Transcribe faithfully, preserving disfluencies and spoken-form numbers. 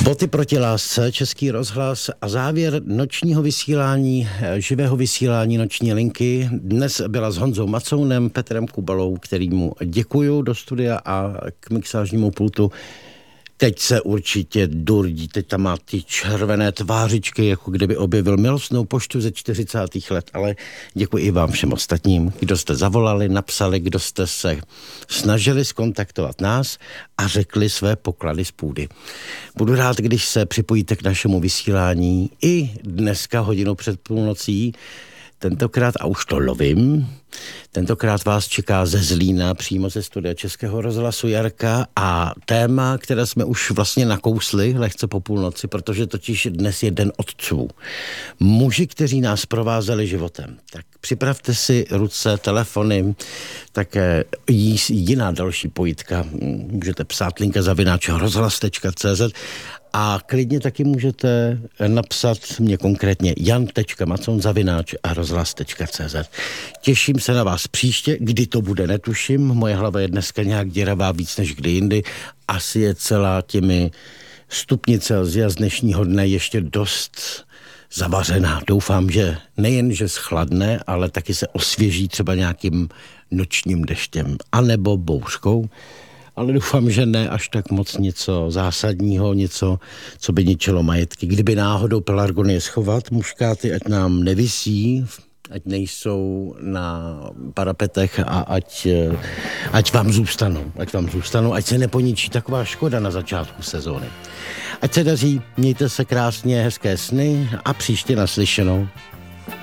Boty proti lásce, Český rozhlas a závěr nočního vysílání, živého vysílání Noční linky. Dnes byla s Honzou Macounem, Petrem Kubalou, kterýmu děkuju do studia a k mixážnímu pultu. Teď se určitě durdí, teď tam má ty červené tvářičky, jako kdyby objevil milostnou poštu ze čtyřicátých let, ale děkuji i vám všem ostatním, kdo jste zavolali, napsali, kdo jste se snažili skontaktovat nás a řekli své poklady z půdy. Budu rád, když se připojíte k našemu vysílání i dneska hodinu před půlnocí. Tentokrát, a už to lovím, tentokrát vás čeká ze Zlína, přímo ze studia Českého rozhlasu Jarka, a téma, které jsme už vlastně nakousli lehce po půlnoci, protože totiž dnes je den otců. Muži, kteří nás provázeli životem. Tak připravte si ruce, telefony, také jiná další pojitka. Můžete psát linka zavináč rozhlas tečka cé zet a klidně taky můžete napsat mě konkrétně jan tečka macoun zavináč rozhlas tečka cé zet. Těším se na vás příště, kdy to bude, netuším. Moje hlava je dneska nějak děravá víc než kdy jindy. Asi je celá těmi stupni Celsia z dnešního dne ještě dost zavařená. Doufám, že nejen, že schladne, ale taky se osvěží třeba nějakým nočním deštěm anebo bouřkou. Ale doufám, že ne až tak moc něco zásadního, něco, co by ničilo majetky. Kdyby náhodou pelargonie schovat, muškáty, ať nám nevisí, ať nejsou na parapetech a ať, ať vám zůstanou, ať vám zůstanou, ať se neponičí taková škoda na začátku sezóny. Ať se daří, mějte se krásně, hezké sny a příště naslyšenou.